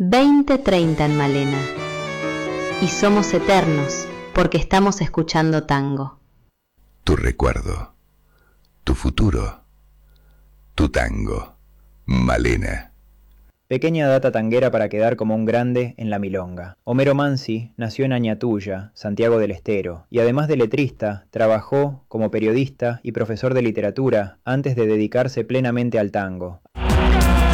20:30 en Malena. Y somos eternos porque estamos escuchando tango. Tu recuerdo, tu futuro, tu tango. Malena. Pequeña data tanguera para quedar como un grande en la milonga. Homero Mansi nació en Añatuya, Santiago del Estero, y además de letrista, trabajó como periodista y profesor de literatura antes de dedicarse plenamente al tango.